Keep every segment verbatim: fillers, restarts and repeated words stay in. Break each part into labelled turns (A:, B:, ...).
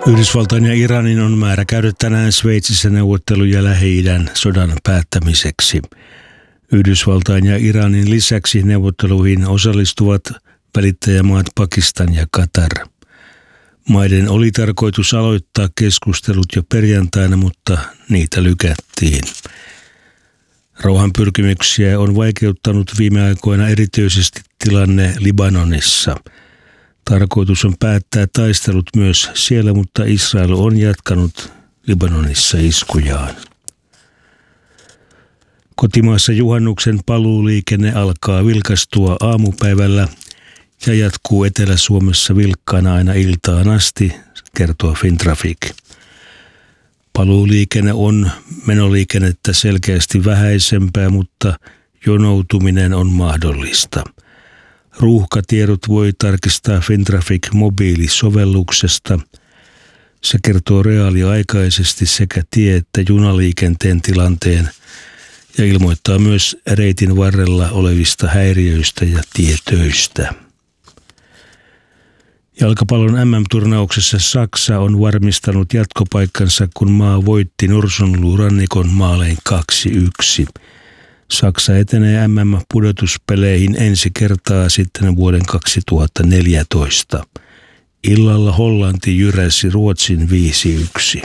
A: Yhdysvaltain ja Iranin on määrä käydä tänään Sveitsissä neuvotteluja Lähi-idän sodan päättämiseksi. Yhdysvaltain ja Iranin lisäksi neuvotteluihin osallistuvat välittäjämaat Pakistan ja Katar. Maiden oli tarkoitus aloittaa keskustelut jo perjantaina, mutta niitä lykättiin. Rauhanpyrkimyksiä on vaikeuttanut viime aikoina erityisesti tilanne Libanonissa. Tarkoitus on päättää taistelut myös siellä, mutta Israel on jatkanut Libanonissa iskujaan. Kotimaassa juhannuksen paluuliikenne alkaa vilkastua aamupäivällä ja jatkuu Etelä-Suomessa vilkkaana aina iltaan asti, kertoo Fintraffic. Paluuliikenne on menoliikennettä selkeästi vähäisempää, mutta jonoutuminen on mahdollista. Ruuhkatiedot voi tarkistaa Fintraffic mobiilisovelluksesta. Se kertoo reaaliaikaisesti sekä tie- että junaliikenteen tilanteen ja ilmoittaa myös reitin varrella olevista häiriöistä ja tietöistä. Jalkapallon M M-turnauksessa Saksa on varmistanut jatkopaikkansa, kun maa voitti Norsunluurannikon maalein kaksi yksi. Saksa etenee M M-pudotuspeleihin ensi kertaa sitten vuoden kaksituhattaneljätoista. Illalla Hollanti jyräsi Ruotsin viisi yksi.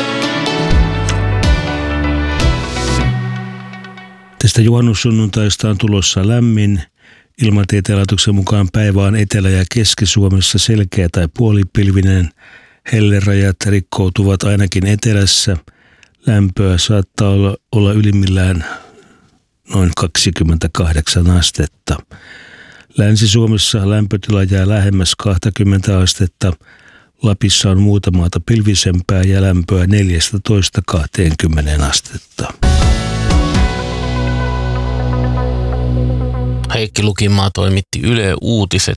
A: Tästä juhannussunnuntaista on tulossa lämmin. Ilmatieteen laitoksen mukaan päivä on Etelä- ja Keski-Suomessa selkeä tai puolipilvinen. Hellerajat rikkoutuvat ainakin etelässä. Lämpöä saattaa olla, olla ylimmillään noin kaksikymmentäkahdeksan astetta. Länsi-Suomessa lämpötila jää lähemmäs kaksikymmentä astetta. Lapissa on muuta maata pilvisempää ja lämpöä neljätoista kaksikymmentä astetta.
B: Heikki Lukimaa toimitti Yle Uutiset